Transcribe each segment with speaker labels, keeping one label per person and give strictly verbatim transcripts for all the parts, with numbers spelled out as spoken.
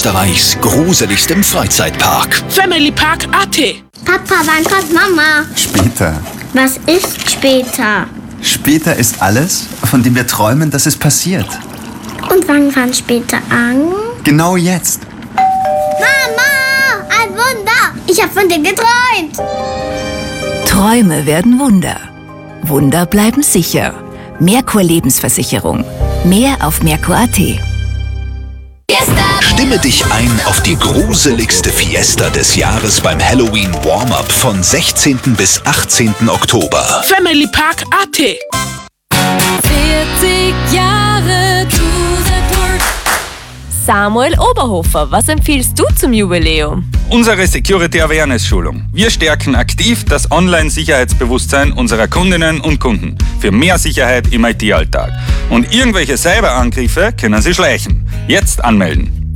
Speaker 1: Österreichs gruseligstem Freizeitpark.
Speaker 2: Family Park A T.
Speaker 3: Papa, wann kommt Mama?
Speaker 4: Später.
Speaker 3: Was ist später?
Speaker 4: Später ist alles, von dem wir träumen, dass es passiert.
Speaker 3: Und wann fängt später an?
Speaker 4: Genau jetzt.
Speaker 3: Mama, ein Wunder! Ich habe von dir geträumt.
Speaker 5: Träume werden Wunder. Wunder bleiben sicher. Merkur Lebensversicherung. Mehr auf Merkur Punkt A T.
Speaker 1: Stimme dich ein auf die gruseligste Fiesta des Jahres beim Halloween Warm-Up von sechzehnten bis achtzehnten Oktober.
Speaker 2: Family Park A T.
Speaker 6: vierzig Jahre Tour. Samuel Oberhofer, was empfiehlst du zum Jubiläum?
Speaker 7: Unsere Security Awareness Schulung. Wir stärken aktiv das Online-Sicherheitsbewusstsein unserer Kundinnen und Kunden für mehr Sicherheit im I T-Alltag. Und irgendwelche Cyberangriffe können Sie schleichen. Jetzt anmelden.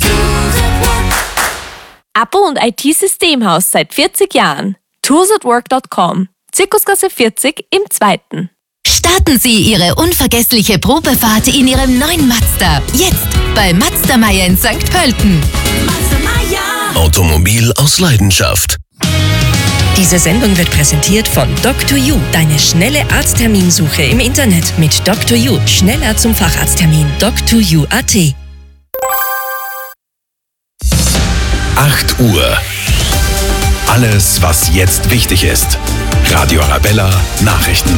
Speaker 6: Abo und I T-Systemhaus seit vierzig Jahren. tours at work dot com. Zirkusgasse vierzig im zweiten.
Speaker 5: Starten Sie Ihre unvergessliche Probefahrt in Ihrem neuen Mazda. Jetzt bei Mazda Meier in Sankt Pölten.
Speaker 8: Automobil aus Leidenschaft.
Speaker 9: Diese Sendung wird präsentiert von Doctor You, deine schnelle Arztterminsuche im Internet mit Doctor You. Schneller zum Facharzttermin. Doctor You Punkt A T.
Speaker 8: acht Uhr. Alles, was jetzt wichtig ist. Radio Arabella Nachrichten.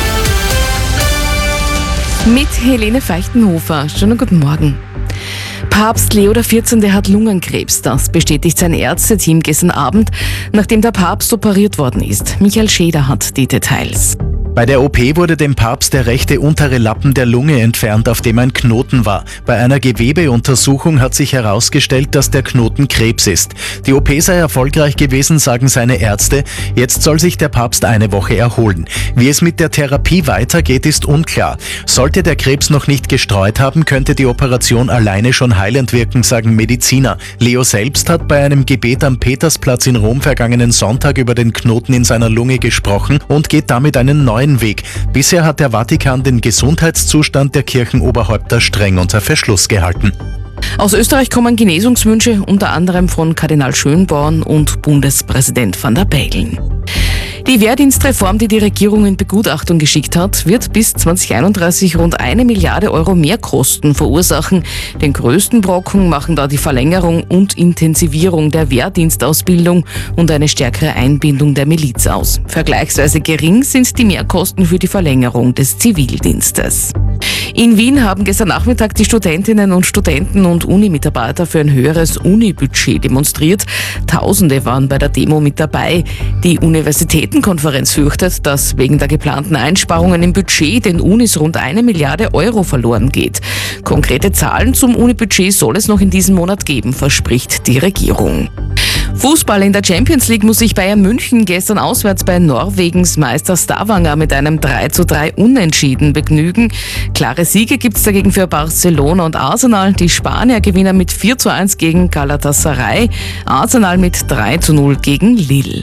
Speaker 10: Mit Helene Feichtenhofer. Schönen guten Morgen. Papst Leo der vierzehnte hat Lungenkrebs. Das bestätigt sein Ärzteteam gestern Abend, nachdem der Papst operiert worden ist. Michael Scheder hat die Details.
Speaker 11: Bei der O P wurde dem Papst der rechte untere Lappen der Lunge entfernt, auf dem ein Knoten war. Bei einer Gewebeuntersuchung hat sich herausgestellt, dass der Knoten Krebs ist. Die O P sei erfolgreich gewesen, sagen seine Ärzte. Jetzt soll sich der Papst eine Woche erholen. Wie es mit der Therapie weitergeht, ist unklar. Sollte der Krebs noch nicht gestreut haben, könnte die Operation alleine schon heilend wirken, sagen Mediziner. Leo selbst hat bei einem Gebet am Petersplatz in Rom vergangenen Sonntag über den Knoten in seiner Lunge gesprochen und geht damit einen neuen Weg. Bisher hat der Vatikan den Gesundheitszustand der Kirchenoberhäupter streng unter Verschluss gehalten.
Speaker 10: Aus Österreich kommen Genesungswünsche, unter anderem von Kardinal Schönborn und Bundespräsident van der Bellen. Die Wehrdienstreform, die die Regierung in Begutachtung geschickt hat, wird bis zwanzig einunddreißig rund eine Milliarde Euro Mehrkosten verursachen. Den größten Brocken machen da die Verlängerung und Intensivierung der Wehrdienstausbildung und eine stärkere Einbindung der Miliz aus. Vergleichsweise gering sind die Mehrkosten für die Verlängerung des Zivildienstes. In Wien haben gestern Nachmittag die Studentinnen und Studenten und Unimitarbeiter für ein höheres Uni-Budget demonstriert. Tausende waren bei der Demo mit dabei. Die Universitätenkonferenz fürchtet, dass wegen der geplanten Einsparungen im Budget den Unis rund eine Milliarde Euro verloren geht. Konkrete Zahlen zum Uni-Budget soll es noch in diesem Monat geben, verspricht die Regierung. Fußball in der Champions League muss sich Bayern München gestern auswärts bei Norwegens Meister Stavanger mit einem drei zu drei Unentschieden begnügen. Klare Siege gibt's dagegen für Barcelona und Arsenal. Die Spanier gewinnen mit vier zu eins gegen Galatasaray, Arsenal mit drei zu null gegen Lille.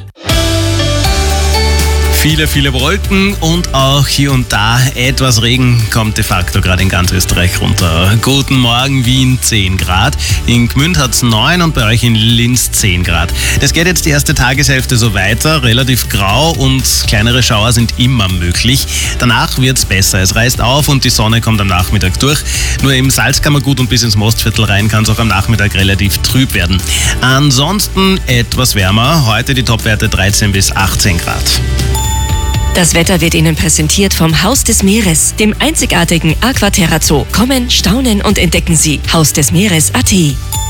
Speaker 12: Viele, viele Wolken und auch hier und da etwas Regen kommt de facto gerade in ganz Österreich runter. Guten Morgen, Wien zehn Grad, in Gmünd hat es neun und bei euch in Linz zehn Grad. Das geht jetzt die erste Tageshälfte so weiter, relativ grau und kleinere Schauer sind immer möglich. Danach wird es besser, es reißt auf und die Sonne kommt am Nachmittag durch. Nur im Salzkammergut und bis ins Mostviertel rein kann es auch am Nachmittag relativ trüb werden. Ansonsten etwas wärmer, heute die Topwerte dreizehn bis achtzehn Grad.
Speaker 9: Das Wetter wird Ihnen präsentiert vom Haus des Meeres, dem einzigartigen Aquaterra Zoo. Kommen, staunen und entdecken Sie Haus des Meeres Punkt A T.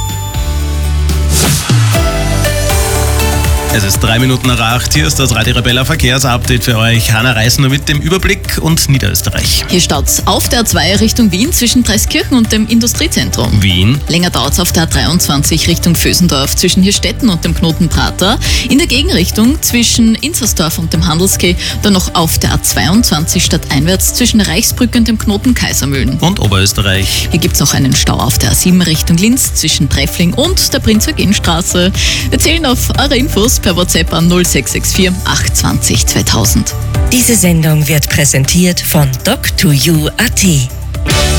Speaker 12: Es ist drei Minuten nach acht. Hier ist das Radio Arabella Verkehrsupdate für euch. Hanna Reisner mit dem Überblick und Niederösterreich.
Speaker 13: Hier staut's auf der A zwei Richtung Wien zwischen Dreiskirchen und dem Industriezentrum.
Speaker 12: Wien.
Speaker 13: Länger dauert's auf der A dreiundzwanzig Richtung Vösendorf zwischen Hirstetten und dem Knoten Prater. In der Gegenrichtung zwischen Inzersdorf und dem Handelskeh. Dann noch auf der A zweiundzwanzig stadteinwärts zwischen der Reichsbrücke und dem Knoten Kaisermühlen.
Speaker 12: Und Oberösterreich.
Speaker 13: Hier gibt's auch einen Stau auf der A sieben Richtung Linz zwischen Treffling und der Prinz-Eugen-Straße. Wir zählen auf eure Infos per WhatsApp an null sechs sechs vier acht zwei null zweitausend.
Speaker 9: Diese Sendung wird präsentiert von Doctor You Punkt A T.